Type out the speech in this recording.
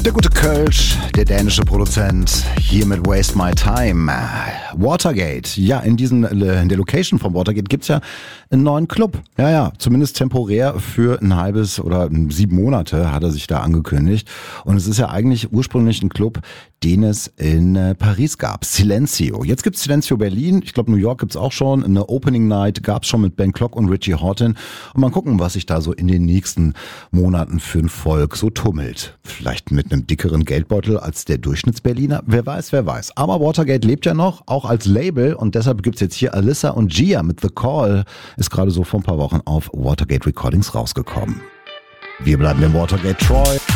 Der gute Kölsch, der dänische Produzent, hier mit Waste My Time. Watergate, ja, in der Location von Watergate gibt's ja einen neuen Club. Ja, zumindest temporär für ein halbes oder 7 Monate hat er sich da angekündigt. Und es ist ja eigentlich ursprünglich ein Club, den es in Paris gab. Silencio. Jetzt gibt's Silencio Berlin. Ich glaube, New York gibt's auch schon. Eine Opening Night gab's schon mit Ben Klock und Richie Hawtin. Und mal gucken, was sich da so in den nächsten Monaten für ein Volk so tummelt. Vielleicht mit einem dickeren Geldbeutel als der Durchschnittsberliner. Wer weiß. Aber Watergate lebt ja noch, auch als Label. Und deshalb gibt's jetzt hier Alyssa und Gia mit The Call. Ist gerade so vor ein paar Wochen auf Watergate Recordings rausgekommen. Wir bleiben im Watergate Troy.